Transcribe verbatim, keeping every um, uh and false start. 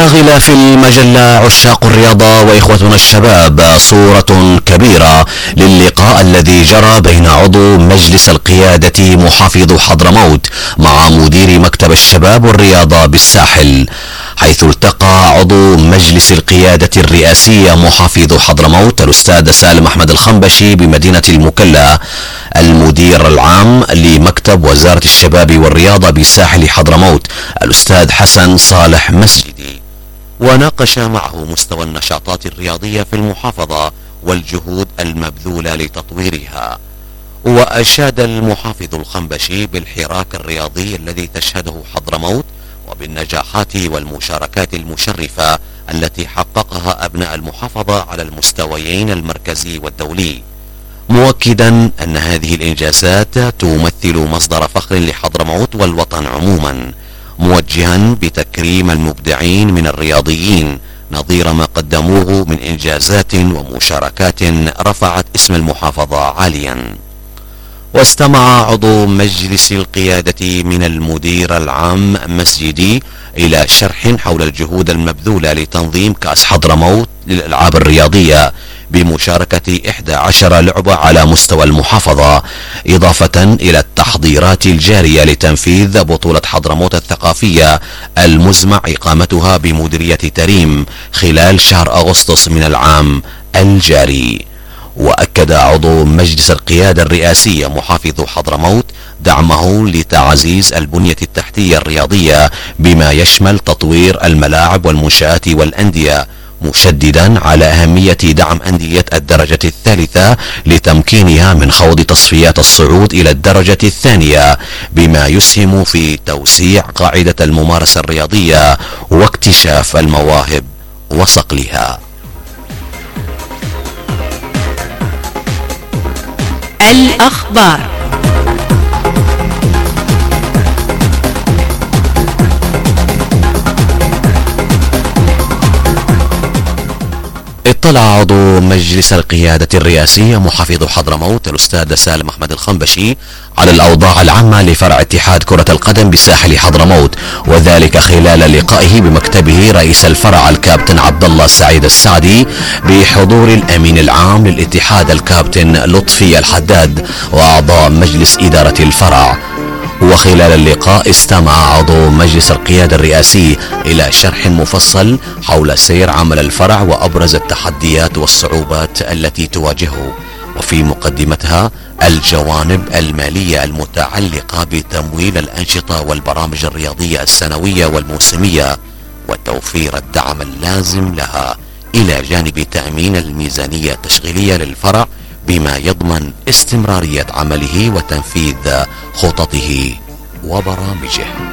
على غلاف المجلة عشاق الرياضة وإخوتنا الشباب صورة كبيرة للقاء الذي جرى بين عضو مجلس القيادة محافظ حضرموت مع مدير مكتب الشباب والرياضة بالساحل، حيث التقى عضو مجلس القيادة الرئاسية محافظ حضرموت الأستاذ سالم أحمد الخنبشي بمدينة المكلا المدير العام لمكتب وزارة الشباب والرياضة بساحل حضرموت الأستاذ حسن صالح مسجدي، وناقش معه مستوى النشاطات الرياضية في المحافظة والجهود المبذولة لتطويرها. وأشاد المحافظ الخنبشي بالحراك الرياضي الذي تشهده حضرموت وبالنجاحات والمشاركات المشرفة التي حققها أبناء المحافظة على المستويين المركزي والدولي، مؤكدا أن هذه الإنجازات تمثل مصدر فخر لحضرموت والوطن عموما، موجها بتكريم المبدعين من الرياضيين نظير ما قدموه من إنجازات ومشاركات رفعت اسم المحافظة عاليا. واستمع عضو مجلس القيادة من المدير العام مسجدي إلى شرح حول الجهود المبذولة لتنظيم كأس حضرموت للألعاب الرياضية بمشاركة إحدى عشر لعبة على مستوى المحافظة، إضافة إلى التحضيرات الجارية لتنفيذ بطولة حضرموت الثقافية المزمع إقامتها بمديرية تريم خلال شهر أغسطس من العام الجاري. وأكد عضو مجلس القيادة الرئاسية محافظ حضرموت دعمه لتعزيز البنية التحتية الرياضية بما يشمل تطوير الملاعب والمنشآت والأندية، مشددا على أهمية دعم أندية الدرجة الثالثة لتمكينها من خوض تصفيات الصعود إلى الدرجة الثانية بما يسهم في توسيع قاعدة الممارسة الرياضية واكتشاف المواهب وصقلها. الأخبار. اطلع عضو مجلس القيادة الرئاسية محافظ حضرموت الأستاذ سالم أحمد الخنبشي على الأوضاع العامة لفرع اتحاد كرة القدم بساحل حضرموت، وذلك خلال لقائه بمكتبه رئيس الفرع الكابتن عبد الله السعيد السعدي بحضور الأمين العام للاتحاد الكابتن لطفي الحداد وأعضاء مجلس إدارة الفرع. وخلال اللقاء استمع عضو مجلس القيادة الرئاسي إلى شرح مفصل حول سير عمل الفرع وأبرز التحديات والصعوبات التي تواجهه، وفي مقدمتها الجوانب المالية المتعلقة بتمويل الأنشطة والبرامج الرياضية السنوية والموسمية وتوفير الدعم اللازم لها، إلى جانب تأمين الميزانية التشغيلية للفرع بما يضمن استمرارية عمله وتنفيذ خططه وبرامجه.